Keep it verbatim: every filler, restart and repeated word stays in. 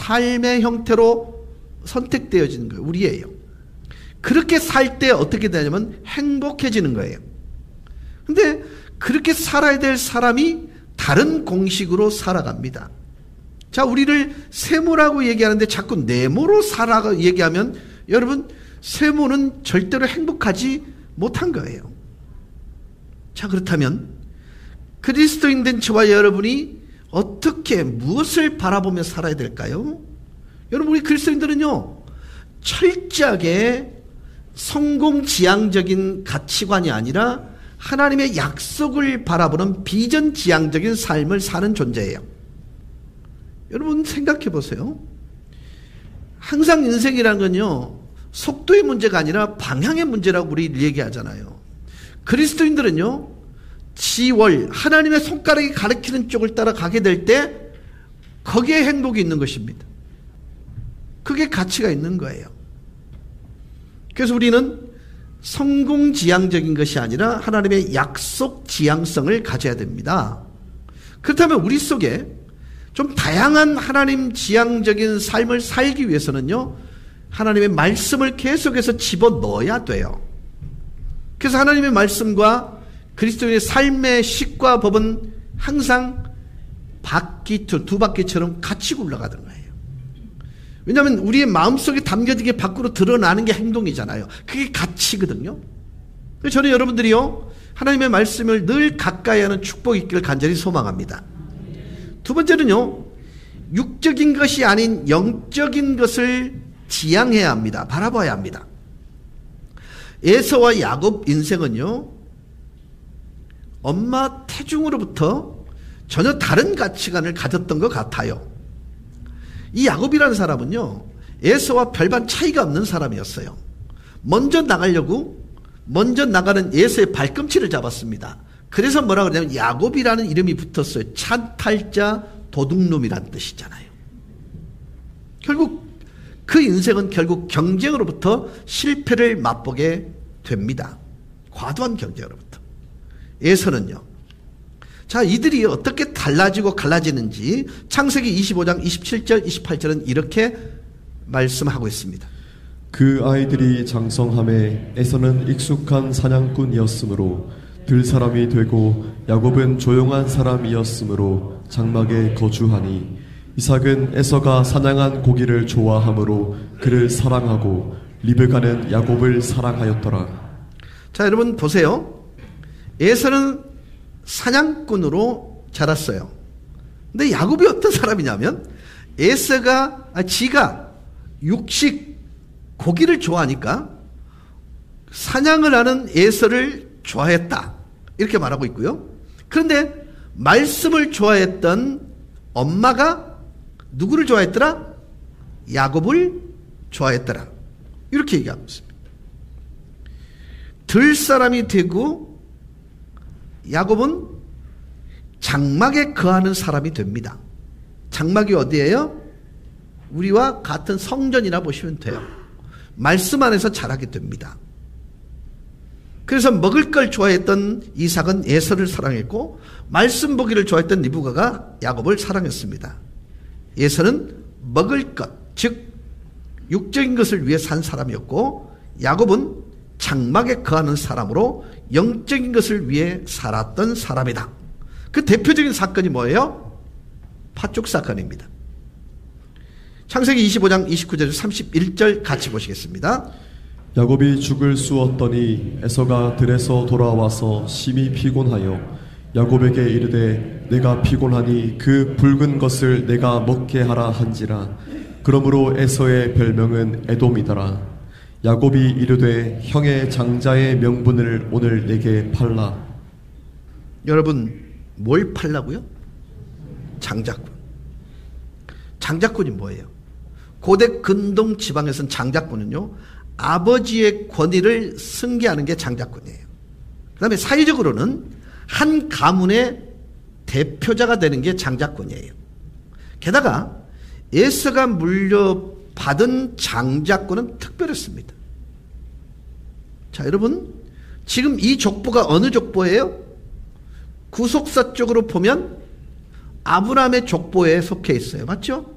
삶의 형태로 선택되어지는 거예요. 우리예요. 그렇게 살 때 어떻게 되냐면 행복해지는 거예요. 근데 그렇게 살아야 될 사람이 다른 공식으로 살아갑니다. 자, 우리를 세모라고 얘기하는데 자꾸 네모로 살아가 얘기하면 여러분, 세모는 절대로 행복하지 못한 거예요. 자, 그렇다면 그리스도인 된 저와 여러분이 어떻게 무엇을 바라보며 살아야 될까요? 여러분, 우리 그리스도인들은요, 철저하게 성공지향적인 가치관이 아니라 하나님의 약속을 바라보는 비전지향적인 삶을 사는 존재예요. 여러분 생각해 보세요. 항상 인생이라는 건요, 속도의 문제가 아니라 방향의 문제라고 우리 얘기하잖아요. 그리스도인들은요, 지월, 하나님의 손가락이 가리키는 쪽을 따라 가게 될 때 거기에 행복이 있는 것입니다. 그게 가치가 있는 거예요. 그래서 우리는 성공지향적인 것이 아니라 하나님의 약속지향성을 가져야 됩니다. 그렇다면 우리 속에 좀 다양한 하나님 지향적인 삶을 살기 위해서는요, 하나님의 말씀을 계속해서 집어넣어야 돼요. 그래서 하나님의 말씀과 그리스도인의 삶의 식과 법은 항상 바퀴, 두 바퀴처럼 같이 굴러가는 거예요. 왜냐하면 우리의 마음속에 담겨지게 밖으로 드러나는 게 행동이잖아요. 그게 가치거든요. 그래서 저는 여러분들이요, 하나님의 말씀을 늘 가까이 하는 축복이 있기를 간절히 소망합니다. 두 번째는요, 육적인 것이 아닌 영적인 것을 지향해야 합니다. 바라봐야 합니다. 에서와 야곱 인생은요, 엄마 태중으로부터 전혀 다른 가치관을 가졌던 것 같아요. 이 야곱이라는 사람은요, 에서와 별반 차이가 없는 사람이었어요. 먼저 나가려고 먼저 나가는 에서의 발꿈치를 잡았습니다. 그래서 뭐라 그러냐면 야곱이라는 이름이 붙었어요. 찬탈자 도둑놈이란 뜻이잖아요. 결국 그 인생은 결국 경쟁으로부터 실패를 맛보게 됩니다. 과도한 경쟁으로부터. 에서는요, 자, 이들이 어떻게 달라지고 갈라지는지 창세기 이십오 장 이십칠 절 이십팔 절은 이렇게 말씀하고 있습니다. 그 아이들이 장성함에 에서는 익숙한 사냥꾼이었으므로 들사람이 되고 야곱은 조용한 사람이었으므로 장막에 거주하니 이삭은 에서가 사냥한 고기를 좋아하므로 그를 사랑하고 리브가는 야곱을 사랑하였더라. 자, 여러분 보세요. 에서는 사냥꾼으로 자랐어요. 근데 야곱이 어떤 사람이냐면 에서가 아, 지가 육식 고기를 좋아하니까 사냥을 하는 에서를 좋아했다, 이렇게 말하고 있고요. 그런데 말씀을 좋아했던 엄마가 누구를 좋아했더라? 야곱을 좋아했더라, 이렇게 얘기하고 있습니다. 들 사람이 되고 야곱은 장막에 거하는 사람이 됩니다. 장막이 어디예요? 우리와 같은 성전이라 보시면 돼요. 말씀 안에서 자라게 됩니다. 그래서 먹을 걸 좋아했던 이삭은 에서를 사랑했고 말씀 보기를 좋아했던 리브가가 야곱을 사랑했습니다. 에서는 먹을 것, 즉 육적인 것을 위해 산 사람이었고 야곱은 장막에 거하는 사람으로 영적인 것을 위해 살았던 사람이다. 그 대표적인 사건이 뭐예요? 팥죽 사건입니다. 창세기 이십오 장 이십구 절 삼십일 절 같이 보시겠습니다. 야곱이 죽을 쑤었더니 에서가 들에서 돌아와서 심히 피곤하여 야곱에게 이르되 내가 피곤하니 그 붉은 것을 내가 먹게 하라 한지라. 그러므로 에서의 별명은 에돔이더라. 야곱이 이르되 형의 장자의 명분을 오늘 내게 팔라. 여러분, 뭘 팔라고요? 장자꾼. 장자꾼이 뭐예요? 고대 근동 지방에서는 장자꾼은요, 아버지의 권위를 승계하는 게 장자꾼이에요. 그 다음에 사회적으로는 한 가문의 대표자가 되는 게 장자꾼이에요. 게다가 에서가 물려받은 장자꾼은 특별했습니다. 자, 여러분, 지금 이 족보가 어느 족보예요? 구속사 쪽으로 보면 아브라함의 족보에 속해 있어요. 맞죠?